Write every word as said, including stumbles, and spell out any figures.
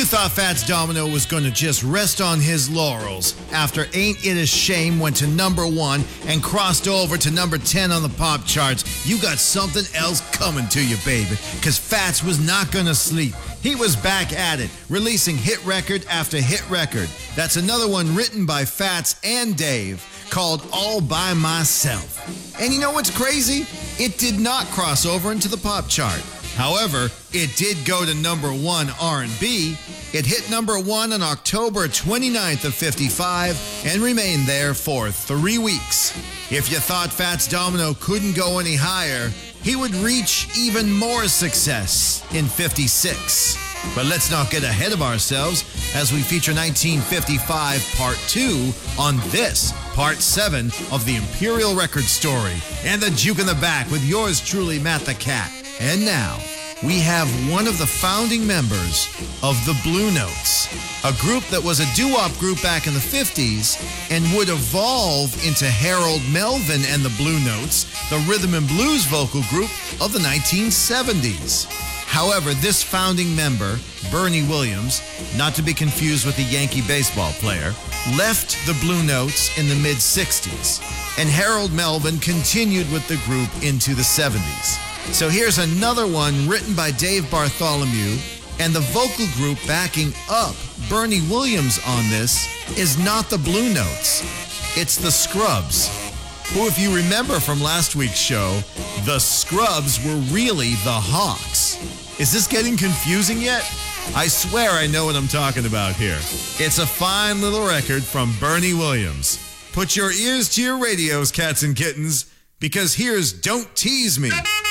You thought Fats Domino was going to just rest on his laurels after Ain't It a Shame went to number one and crossed over to number ten on the pop charts. You got something else coming to you, baby, because Fats was not going to sleep. He was back at it, releasing hit record after hit record. That's another one written by Fats and Dave called All By Myself. And you know what's crazy? It did not cross over into the pop chart. However, it did go to number one R and B. It hit number one on October twenty-ninth of fifty-five and remained there for three weeks. If you thought Fats Domino couldn't go any higher, he would reach even more success in fifty-six. But let's not get ahead of ourselves as we feature nineteen fifty-five Part two on this, Part seven of the Imperial Record Story and the Juke in the Back with yours truly, Matt the Cat. And now, we have one of the founding members of the Blue Notes, a group that was a doo-wop group back in the fifties and would evolve into Harold Melvin and the Blue Notes, the rhythm and blues vocal group of the nineteen seventies. However, this founding member, Bernie Williams, not to be confused with the Yankee baseball player, left the Blue Notes in the mid-sixties, and Harold Melvin continued with the group into the seventies. So here's another one written by Dave Bartholomew, and the vocal group backing up Bernie Williams on this is not the Blue Notes. It's the Scrubs, who, if you remember from last week's show, the Scrubs were really the Hawks. Is this getting confusing yet? I swear I know what I'm talking about here. It's a fine little record from Bernie Williams. Put your ears to your radios, cats and kittens, because here's Don't Tease Me.